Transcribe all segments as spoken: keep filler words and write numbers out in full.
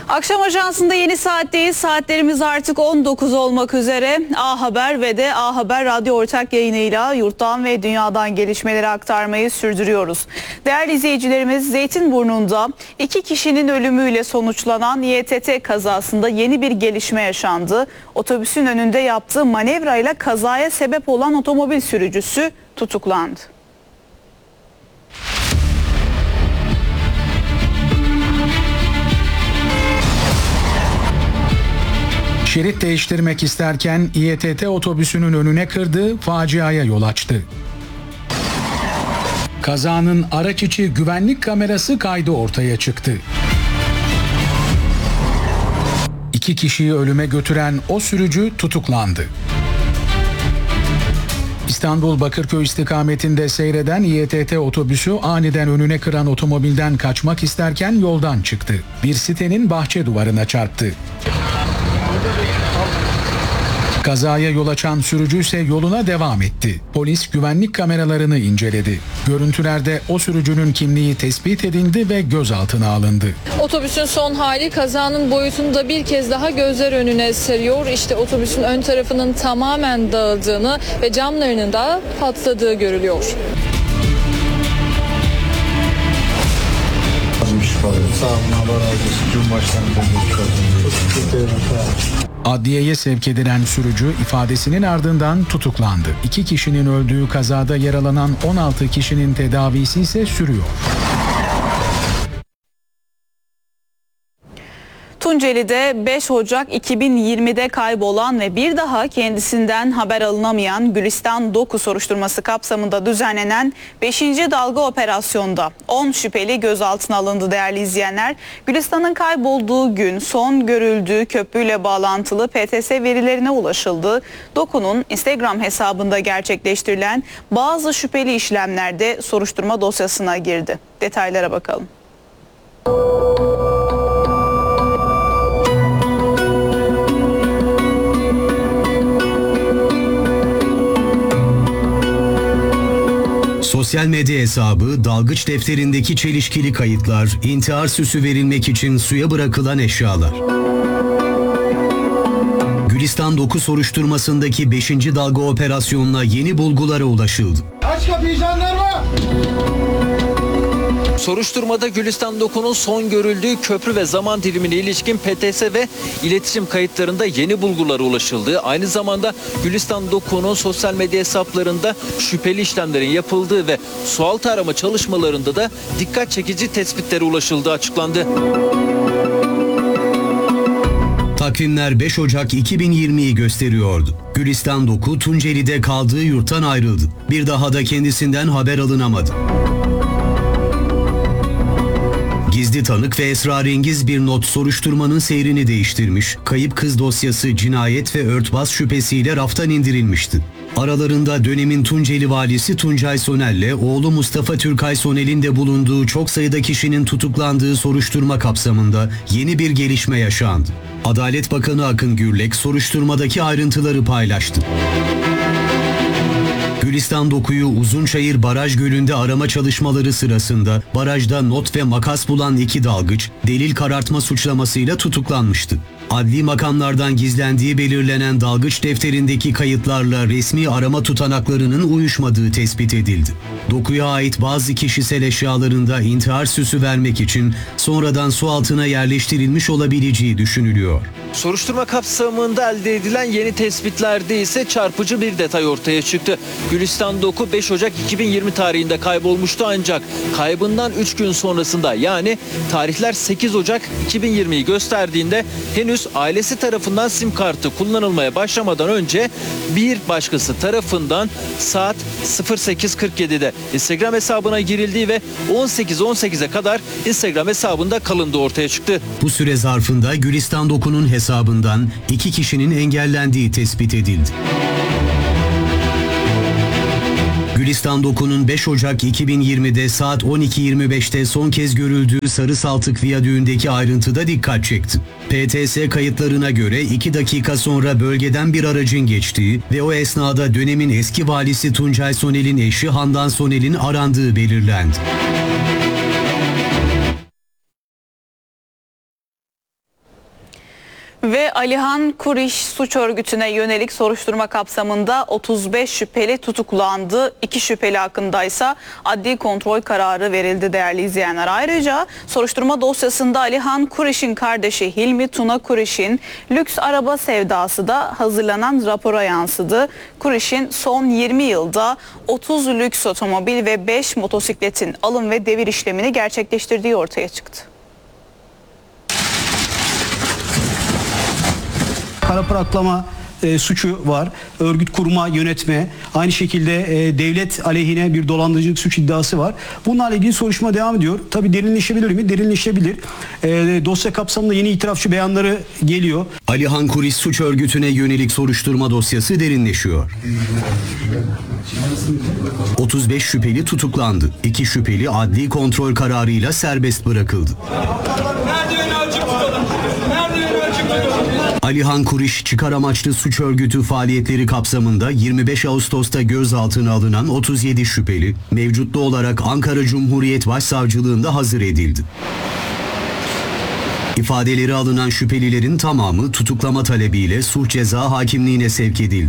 Akşam Ajansı'nda yeni saatteyiz. Saatlerimiz artık on dokuz olmak üzere. A Haber ve de A Haber Radyo ortak yayınıyla yurttan ve dünyadan gelişmeleri aktarmayı sürdürüyoruz. Değerli izleyicilerimiz, Zeytinburnu'nda iki kişinin ölümüyle sonuçlanan Y T T kazasında yeni bir gelişme yaşandı. Otobüsün önünde yaptığı manevrayla kazaya sebep olan otomobil sürücüsü tutuklandı. Şerit değiştirmek isterken İ T T otobüsünün önüne kırdığı faciaya yol açtı. Kazanın araç içi güvenlik kamerası kaydı ortaya çıktı. İki kişiyi ölüme götüren o sürücü tutuklandı. İstanbul Bakırköy istikametinde seyreden İ T T otobüsü aniden önüne kıran otomobilden kaçmak isterken yoldan çıktı. Bir sitenin bahçe duvarına çarptı. Kazaya yol açan sürücü ise yoluna devam etti. Polis güvenlik kameralarını inceledi. Görüntülerde o sürücünün kimliği tespit edildi ve gözaltına alındı. Otobüsün son hali kazanın boyutunu da bir kez daha gözler önüne seriyor. İşte otobüsün ön tarafının tamamen dağıldığını ve camlarının da patladığı görülüyor. Sağ olun, Allah razı olsun. Cumhurbaşkanı Adliyeye sevk edilen sürücü ifadesinin ardından tutuklandı. İki kişinin öldüğü kazada yaralanan on altı kişinin tedavisi ise sürüyor. Tunceli'de beş Ocak iki bin yirmide kaybolan ve bir daha kendisinden haber alınamayan Gülistan Doku soruşturması kapsamında düzenlenen beşinci dalga operasyonda on şüpheli gözaltına alındı değerli izleyenler. Gülistan'ın kaybolduğu gün son görüldüğü köprüyle bağlantılı P T S verilerine ulaşıldı. Doku'nun Instagram hesabında gerçekleştirilen bazı şüpheli işlemlerde soruşturma dosyasına girdi. Detaylara bakalım. Sosyal medya hesabı, dalgıç defterindeki çelişkili kayıtlar, intihar süsü verilmek için suya bırakılan eşyalar. Gülistan Doku soruşturmasındaki beşinci dalga operasyonuna yeni bulgulara ulaşıldı. Aç kapıyı jandarma! Soruşturmada Gülistan Doku'nun son görüldüğü köprü ve zaman dilimine ilişkin P T S ve iletişim kayıtlarında yeni bulgulara ulaşıldığı, aynı zamanda Gülistan Doku'nun sosyal medya hesaplarında şüpheli işlemlerin yapıldığı ve sualtı arama çalışmalarında da dikkat çekici tespitlere ulaşıldığı açıklandı. Takvimler beş Ocak iki bin yirmiyi gösteriyordu. Gülistan Doku Tunceli'de kaldığı yurttan ayrıldı. Bir daha da kendisinden haber alınamadı. Gizli tanık ve esrarengiz bir not soruşturmanın seyrini değiştirmiş, kayıp kız dosyası cinayet ve örtbas şüphesiyle raftan indirilmişti. Aralarında dönemin Tunceli valisi Tuncay Sonel'le oğlu Mustafa Türkay Sonel'in de bulunduğu çok sayıda kişinin tutuklandığı soruşturma kapsamında yeni bir gelişme yaşandı. Adalet Bakanı Akın Gürlek soruşturmadaki ayrıntıları paylaştı. Gülistan Doku'yu Uzunçayır Baraj Gölü'nde arama çalışmaları sırasında barajda not ve makas bulan iki dalgıç delil karartma suçlamasıyla tutuklanmıştı. Adli makamlardan gizlendiği belirlenen dalgıç defterindeki kayıtlarla resmi arama tutanaklarının uyuşmadığı tespit edildi. Doku'ya ait bazı kişisel eşyalarında intihar süsü vermek için sonradan su altına yerleştirilmiş olabileceği düşünülüyor. Soruşturma kapsamında elde edilen yeni tespitlerde ise çarpıcı bir detay ortaya çıktı. Gülistan Doku beş Ocak iki bin yirmi tarihinde kaybolmuştu, ancak kaybından üç gün sonrasında, yani tarihler sekiz Ocak iki bin yirmiyi gösterdiğinde henüz ailesi tarafından sim kartı kullanılmaya başlamadan önce bir başkası tarafından saat sıfır sekiz kırk yedide Instagram hesabına girildiği ve on sekiz on sekize kadar Instagram hesabında kalındığı ortaya çıktı. Bu süre zarfında Gülistan Doku'nun hesabından iki kişinin engellendiği tespit edildi. Gülistan Doku'nun beş Ocak iki bin yirmide saat on iki yirmi beşte son kez görüldüğü Sarısaltık Viyadüğü'ndeki ayrıntıda dikkat çekti. P T S kayıtlarına göre iki dakika sonra bölgeden bir aracın geçtiği ve o esnada dönemin eski valisi Tuncay Sonel'in eşi Handan Sonel'in arandığı belirlendi. Ve Alihan Kuriş suç örgütüne yönelik soruşturma kapsamında otuz beş şüpheli tutuklandı. iki şüpheli hakkındaysa adli kontrol kararı verildi değerli izleyenler. Ayrıca soruşturma dosyasında Alihan Kuriş'in kardeşi Hilmi Tuna Kuriş'in lüks araba sevdası da hazırlanan rapora yansıdı. Kuriş'in son yirmi yılda otuz lüks otomobil ve beş motosikletin alım ve devir işlemini gerçekleştirdiği ortaya çıktı. Para para aklama e, suçu var. Örgüt kurma, yönetme. Aynı şekilde e, devlet aleyhine bir dolandırıcılık suç iddiası var. Bunlarla ilgili soruşturma devam ediyor. Tabii derinleşebilir mi? Derinleşebilir. E, dosya kapsamında yeni itirafçı beyanları geliyor. Alihan Kuriş suç örgütüne yönelik soruşturma dosyası derinleşiyor. otuz beş şüpheli tutuklandı. iki şüpheli adli kontrol kararıyla serbest bırakıldı. Alihan Kuriş çıkar amaçlı suç örgütü faaliyetleri kapsamında yirmi beş Ağustos'ta gözaltına alınan otuz yedi şüpheli mevcutlu olarak Ankara Cumhuriyet Başsavcılığında hazır edildi. İfadeleri alınan şüphelilerin tamamı tutuklama talebiyle Sulh Ceza Hakimliğine sevk edildi.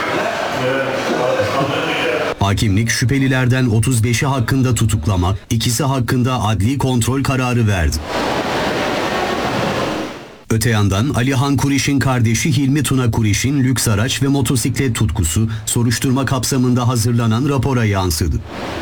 Hakimlik şüphelilerden otuz beşi hakkında tutuklama, ikisi hakkında adli kontrol kararı verdi. Öte yandan Alihan Kuriş'in kardeşi Hilmi Tuna Kuriş'in lüks araç ve motosiklet tutkusu soruşturma kapsamında hazırlanan rapora yansıdı.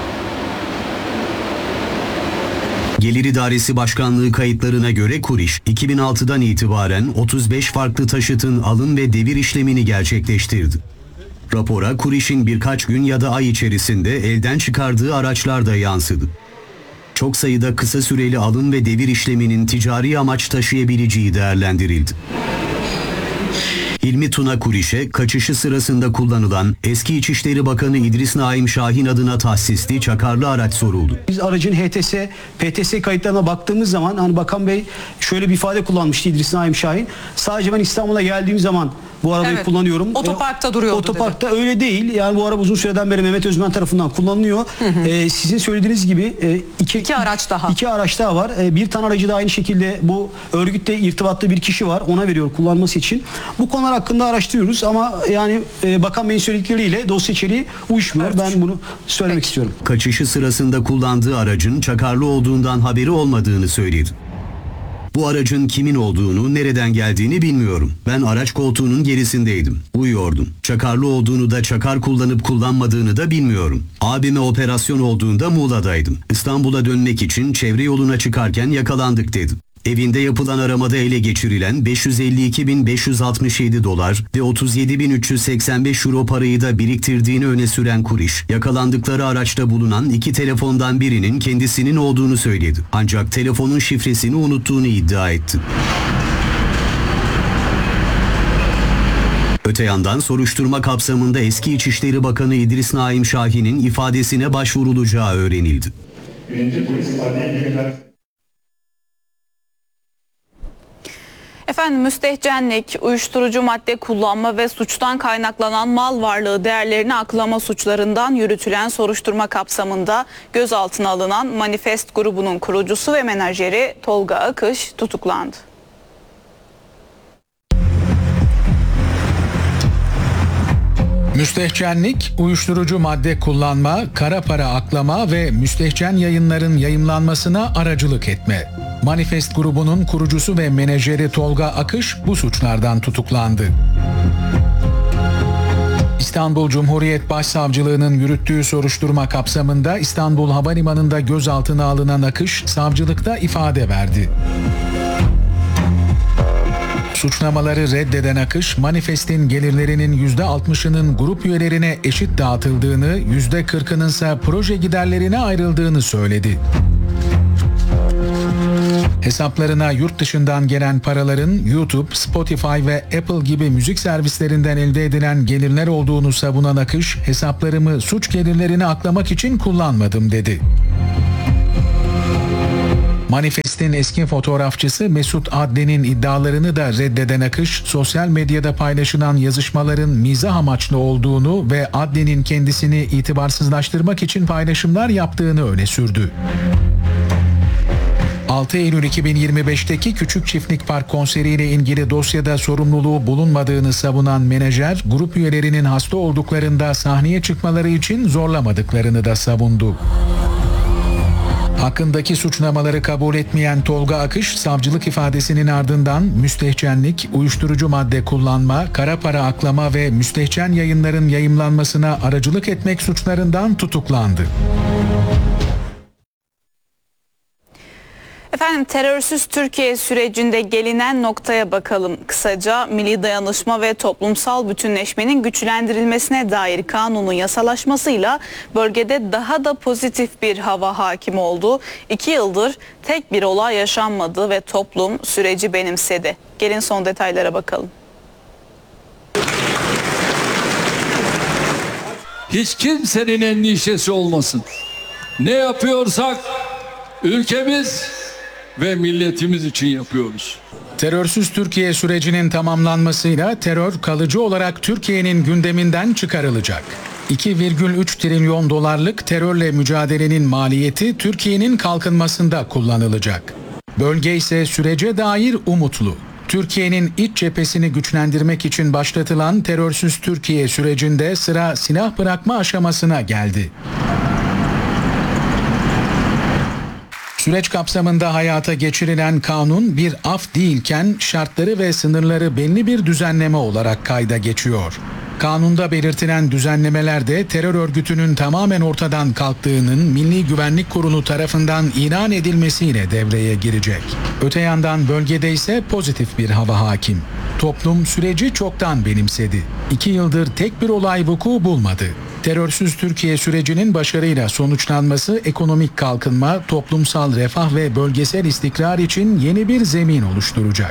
Gelir İdaresi Başkanlığı kayıtlarına göre Kuriş, iki bin altıdan itibaren otuz beş farklı taşıtın alım ve devir işlemini gerçekleştirdi. Rapora Kuriş'in birkaç gün ya da ay içerisinde elden çıkardığı araçlar da yansıdı. Çok sayıda kısa süreli alım ve devir işleminin ticari amaç taşıyabileceği değerlendirildi. Hilmi Tuna Kuriş'e kaçışı sırasında kullanılan eski İçişleri Bakanı İdris Naim Şahin adına tahsisli çakarlı araç soruldu. Biz aracın H T S, P T S kayıtlarına baktığımız zaman hani Bakan Bey şöyle bir ifade kullanmıştı İdris Naim Şahin. Sadece ben İstanbul'a geldiğim zaman bu arabayı Evet, kullanıyorum. otoparkta duruyordu Otoparkta dedi. Öyle değil. Yani bu araba uzun süreden beri Mehmet Özmen tarafından kullanılıyor. Hı hı. Ee, sizin söylediğiniz gibi e, iki, iki araç daha. İki araç daha var. E, bir tane aracı da aynı şekilde bu örgütte irtibatlı bir kişi var. Ona veriyor kullanması için. Bu konular hakkında araştırıyoruz ama yani e, Bakan Bey'in söyledikleriyle dosya içeriği uyuşmuyor. Evet. Ben bunu söylemek Peki. istiyorum. Kaçışı sırasında kullandığı aracın çakarlı olduğundan haberi olmadığını söyledi. Bu aracın kimin olduğunu, nereden geldiğini bilmiyorum. Ben araç koltuğunun gerisindeydim. Uyuyordum. Çakarlı olduğunu da çakar kullanıp kullanmadığını da bilmiyorum. Abime operasyon olduğunda Muğla'daydım. İstanbul'a dönmek için çevre yoluna çıkarken yakalandık dedim. Evinde yapılan aramada ele geçirilen beş yüz elli iki bin beş yüz altmış yedi dolar ve otuz yedi bin üç yüz seksen beş euro parayı da biriktirdiğini öne süren Kuriş, yakalandıkları araçta bulunan iki telefondan birinin kendisinin olduğunu söyledi. Ancak telefonun şifresini unuttuğunu iddia etti. Öte yandan soruşturma kapsamında eski İçişleri Bakanı İdris Naim Şahin'in ifadesine başvurulacağı öğrenildi. Efendim müstehcenlik, uyuşturucu madde kullanma ve suçtan kaynaklanan mal varlığı değerlerini aklama suçlarından yürütülen soruşturma kapsamında gözaltına alınan Manifest grubunun kurucusu ve menajeri Tolga Akış tutuklandı. Müstehcenlik, uyuşturucu madde kullanma, kara para aklama ve müstehcen yayınların yayımlanmasına aracılık etme. Manifest grubunun kurucusu ve menajeri Tolga Akış bu suçlardan tutuklandı. İstanbul Cumhuriyet Başsavcılığı'nın yürüttüğü soruşturma kapsamında İstanbul Havalimanı'nda gözaltına alınan Akış, savcılıkta ifade verdi. Suçlamaları reddeden Akış, Manifest'in gelirlerinin yüzde altmışının grup üyelerine eşit dağıtıldığını, yüzde kırkının ise proje giderlerine ayrıldığını söyledi. Hesaplarına yurt dışından gelen paraların YouTube, Spotify ve Apple gibi müzik servislerinden elde edilen gelirler olduğunu savunan Akış, hesaplarımı suç gelirlerini aklamak için kullanmadım dedi. Manifest'in eski fotoğrafçısı Mesut Adli'nin iddialarını da reddeden Akış, sosyal medyada paylaşılan yazışmaların mizah amaçlı olduğunu ve Adli'nin kendisini itibarsızlaştırmak için paylaşımlar yaptığını öne sürdü. altı Eylül iki bin yirmi beşteki Küçük Çiftlik Park konseriyle ilgili dosyada sorumluluğu bulunmadığını savunan menajer, grup üyelerinin hasta olduklarında sahneye çıkmaları için zorlamadıklarını da savundu. Hakkındaki suçlamaları kabul etmeyen Tolga Akış, savcılık ifadesinin ardından müstehcenlik, uyuşturucu madde kullanma, kara para aklama ve müstehcen yayınların yayımlanmasına aracılık etmek suçlarından tutuklandı. Efendim, terörsüz Türkiye sürecinde gelinen noktaya bakalım. Kısaca milli dayanışma ve toplumsal bütünleşmenin güçlendirilmesine dair kanunun yasalaşmasıyla bölgede daha da pozitif bir hava hakim oldu. İki yıldır tek bir olay yaşanmadı ve toplum süreci benimsedi. Gelin son detaylara bakalım. Hiç kimsenin endişesi olmasın. Ne yapıyorsak ülkemiz ve milletimiz için yapıyoruz. Terörsüz Türkiye sürecinin tamamlanmasıyla terör kalıcı olarak Türkiye'nin gündeminden çıkarılacak. iki virgül üç trilyon dolarlık terörle mücadelenin maliyeti Türkiye'nin kalkınmasında kullanılacak. Bölge ise sürece dair umutlu. Türkiye'nin iç cephesini güçlendirmek için başlatılan terörsüz Türkiye sürecinde sıra silah bırakma aşamasına geldi. Süreç kapsamında hayata geçirilen kanun bir af değilken şartları ve sınırları belli bir düzenleme olarak kayda geçiyor. Kanunda belirtilen düzenlemelerde terör örgütünün tamamen ortadan kalktığının Milli Güvenlik Kurulu tarafından ilan edilmesiyle devreye girecek. Öte yandan bölgede ise pozitif bir hava hakim. Toplum süreci çoktan benimsedi. İki yıldır tek bir olay vuku bulmadı. Terörsüz Türkiye sürecinin başarıyla sonuçlanması ekonomik kalkınma, toplumsal refah ve bölgesel istikrar için yeni bir zemin oluşturacak.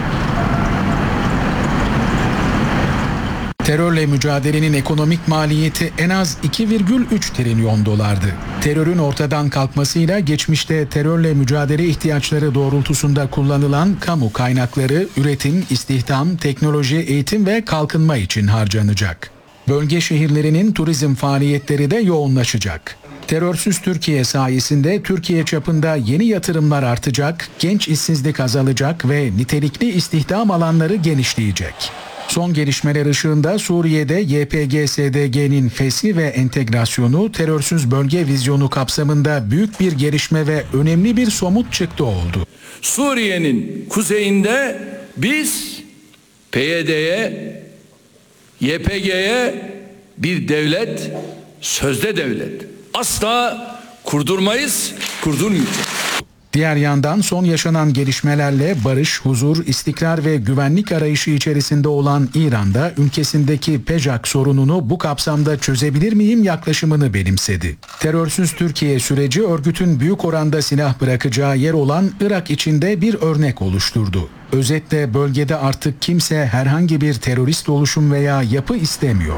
Terörle mücadelenin ekonomik maliyeti en az iki virgül üç trilyon dolardı. Terörün ortadan kalkmasıyla geçmişte terörle mücadele ihtiyaçları doğrultusunda kullanılan kamu kaynakları üretim, istihdam, teknoloji, eğitim ve kalkınma için harcanacak. Bölge şehirlerinin turizm faaliyetleri de yoğunlaşacak. Terörsüz Türkiye sayesinde Türkiye çapında yeni yatırımlar artacak, genç işsizlik azalacak ve nitelikli istihdam alanları genişleyecek. Son gelişmeler ışığında Suriye'de Y P G S D G'nin feshi ve entegrasyonu terörsüz bölge vizyonu kapsamında büyük bir gelişme ve önemli bir somut çıktı oldu. Suriye'nin kuzeyinde biz P Y D'ye, Y P G'ye bir devlet, sözde devlet asla kurdurmayız, kurdurmayacağız. Diğer yandan son yaşanan gelişmelerle barış, huzur, istikrar ve güvenlik arayışı içerisinde olan İran'da ülkesindeki PEJAK sorununu bu kapsamda çözebilir miyim yaklaşımını benimsedi. Terörsüz Türkiye süreci örgütün büyük oranda silah bırakacağı yer olan Irak içinde bir örnek oluşturdu. Özetle bölgede artık kimse herhangi bir terörist oluşum veya yapı istemiyor.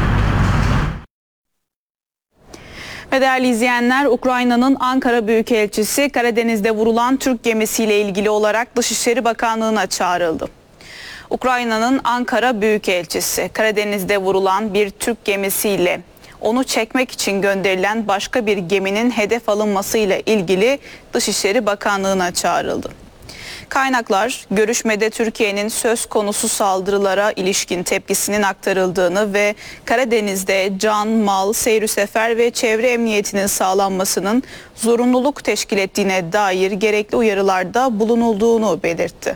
Ve değerli izleyenler, Ukrayna'nın Ankara Büyükelçisi Karadeniz'de vurulan Türk gemisiyle ilgili olarak Dışişleri Bakanlığı'na çağrıldı. Ukrayna'nın Ankara Büyükelçisi Karadeniz'de vurulan bir Türk gemisiyle onu çekmek için gönderilen başka bir geminin hedef alınmasıyla ilgili Dışişleri Bakanlığı'na çağrıldı. Kaynaklar görüşmede Türkiye'nin söz konusu saldırılara ilişkin tepkisinin aktarıldığını ve Karadeniz'de can, mal, seyir sefer ve çevre emniyetinin sağlanmasının zorunluluk teşkil ettiğine dair gerekli uyarılarda bulunulduğunu belirtti.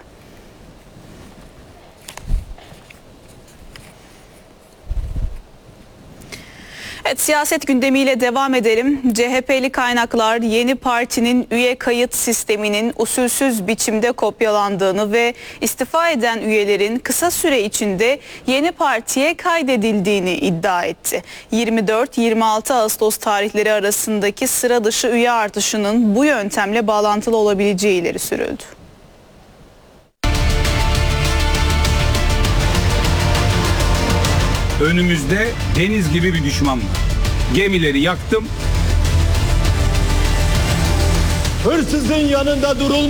Evet, siyaset gündemiyle devam edelim. C H P'li kaynaklar yeni partinin üye kayıt sisteminin usulsüz biçimde kopyalandığını ve istifa eden üyelerin kısa süre içinde yeni partiye kaydedildiğini iddia etti. yirmi dört yirmi altı Ağustos tarihleri arasındaki sıra dışı üye artışının bu yöntemle bağlantılı olabileceği ileri sürüldü. Önümüzde deniz gibi bir düşman var. Gemileri yaktım. Hırsızın yanında durulmaz.